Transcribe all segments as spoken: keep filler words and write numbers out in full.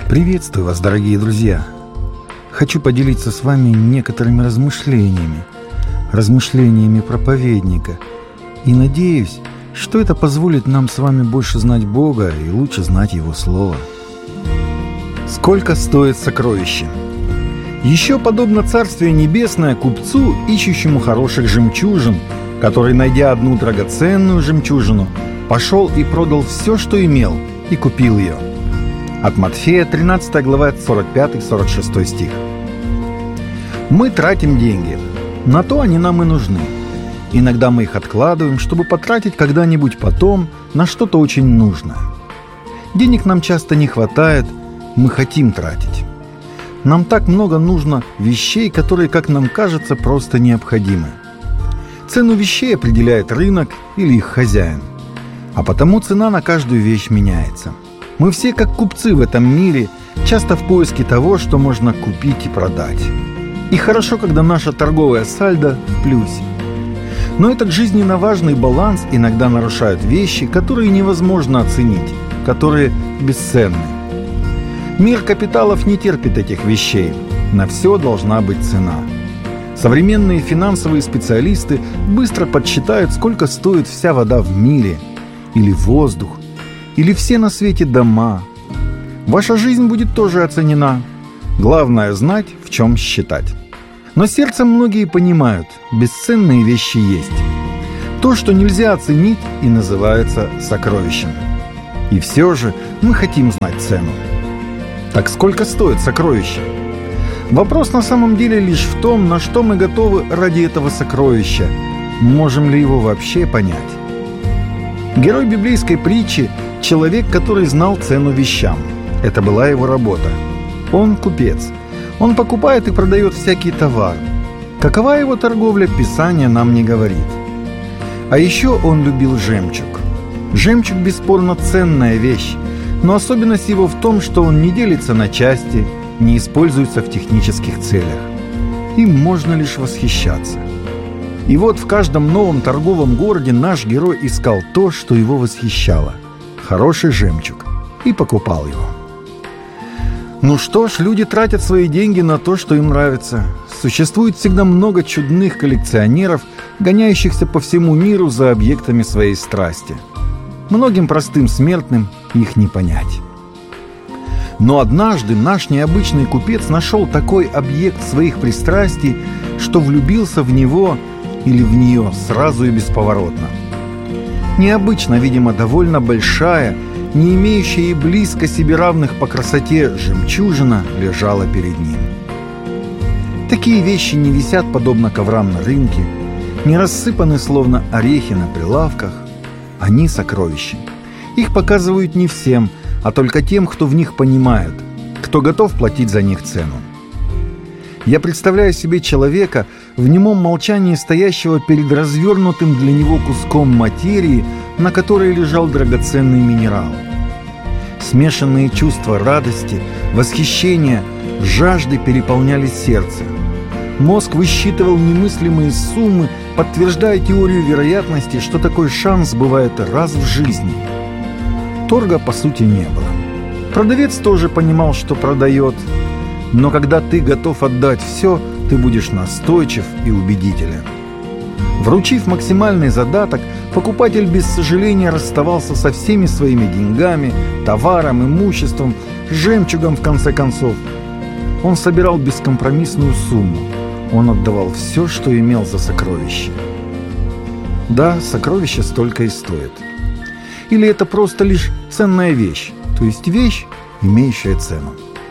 Приветствую вас, дорогие друзья! Хочу поделиться с вами некоторыми размышлениями, размышлениями проповедника, и надеюсь, что это позволит нам с вами больше знать Бога и лучше знать Его Слово. Сколько стоит сокровище? Еще подобно Царствие Небесное купцу, ищущему хороших жемчужин, который, найдя одну драгоценную жемчужину, пошел и продал все, что имел, и купил ее. От Матфея, тринадцатая глава, сорок пятый сорок шестой стих. Мы тратим деньги. На то они нам и нужны. Иногда мы их откладываем, чтобы потратить когда-нибудь потом на что-то очень нужное. Денег нам часто не хватает, мы хотим тратить. Нам так много нужно вещей, которые, как нам кажется, просто необходимы. Цену вещей определяет рынок или их хозяин. А потому цена на каждую вещь меняется. Мы все, как купцы в этом мире, часто в поиске того, что можно купить и продать. И хорошо, когда наша торговая сальдо в плюсе. Но этот жизненно важный баланс иногда нарушают вещи, которые невозможно оценить, которые бесценны. Мир капиталов не терпит этих вещей. На все должна быть цена. Современные финансовые специалисты быстро подсчитают, сколько стоит вся вода в мире, или воздух, или все на свете дома. Ваша жизнь будет тоже оценена. Главное знать, в чем считать. Но сердцем многие понимают, бесценные вещи есть. То, что нельзя оценить, и называется сокровищем. И все же мы хотим знать цену. Так сколько стоит сокровище? Вопрос на самом деле лишь в том, на что мы готовы ради этого сокровища. Можем ли его вообще понять? Герой библейской притчи – человек, который знал цену вещам. Это была его работа. Он купец. Он покупает и продает всякий товар. Какова его торговля, Писание нам не говорит. А еще он любил жемчуг. Жемчуг бесспорно ценная вещь, но особенность его в том, что он не делится на части, не используется в технических целях. Им можно лишь восхищаться. И вот в каждом новом торговом городе наш герой искал то, что его восхищало. Хороший жемчуг. И покупал его. Ну что ж, люди тратят свои деньги на то, что им нравится. Существует всегда много чудных коллекционеров, гоняющихся по всему миру за объектами своей страсти. Многим простым смертным их не понять. Но однажды наш необычный купец нашел такой объект своих пристрастий, что влюбился в него или в нее сразу и бесповоротно. Необычно, видимо, довольно большая, не имеющая и близко себе равных по красоте жемчужина лежала перед ним. Такие вещи не висят подобно коврам на рынке, не рассыпаны словно орехи на прилавках. Они сокровища. Их показывают не всем, а только тем, кто в них понимает, кто готов платить за них цену. Я представляю себе человека, в немом молчании стоящего перед развернутым для него куском материи, на которой лежал драгоценный минерал. Смешанные чувства радости, восхищения, жажды переполняли сердце. Мозг высчитывал немыслимые суммы, подтверждая теорию вероятности, что такой шанс бывает раз в жизни. Торга, по сути, не было. Продавец тоже понимал, что продает. Но когда ты готов отдать все, ты будешь настойчив и убедителен. Вручив максимальный задаток, покупатель без сожаления расставался со всеми своими деньгами, товаром, имуществом, жемчугом в конце концов. Он собирал бескомпромиссную сумму. Он отдавал все, что имел за сокровище. Да, сокровище столько и стоит. Или это просто лишь ценная вещь, то есть вещь, имеющая цену.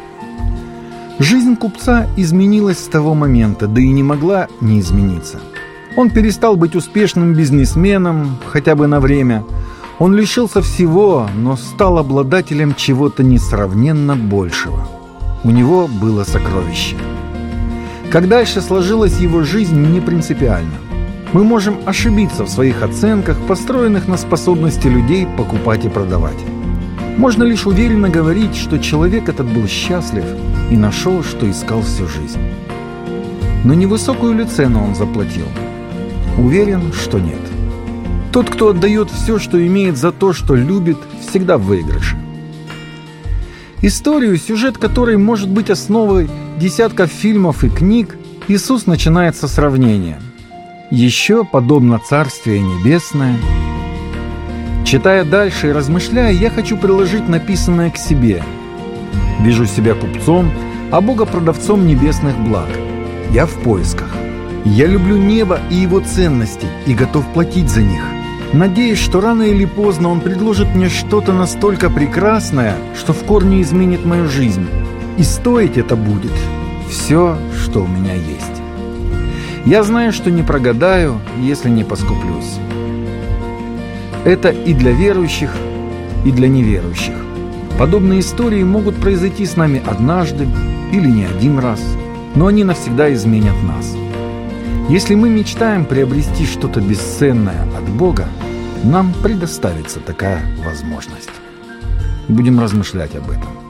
Жизнь купца изменилась с того момента, да и не могла не измениться. Он перестал быть успешным бизнесменом, хотя бы на время. Он лишился всего, но стал обладателем чего-то несравненно большего. У него было сокровище. Как дальше сложилась его жизнь, не принципиально. Мы можем ошибиться в своих оценках, построенных на способности людей покупать и продавать. Можно лишь уверенно говорить, что человек этот был счастлив и нашел, что искал всю жизнь. Но невысокую ли цену он заплатил? Уверен, что нет. Тот, кто отдает все, что имеет за то, что любит, всегда в выигрыше. Историю, сюжет которой может быть основой десятков фильмов и книг, Иисус начинает со сравнения. «Еще подобно Царствие Небесное». Читая дальше и размышляя, я хочу приложить написанное к себе. Вижу себя купцом, а Бога продавцом небесных благ. Я в поисках. Я люблю небо и его ценности и готов платить за них. Надеюсь, что рано или поздно Он предложит мне что-то настолько прекрасное, что в корне изменит мою жизнь. И стоить это будет все, что у меня есть. Я знаю, что не прогадаю, если не поскуплюсь. Это и для верующих, и для неверующих. Подобные истории могут произойти с нами однажды или не один раз, но они навсегда изменят нас. Если мы мечтаем приобрести что-то бесценное от Бога, нам предоставится такая возможность. Будем размышлять об этом.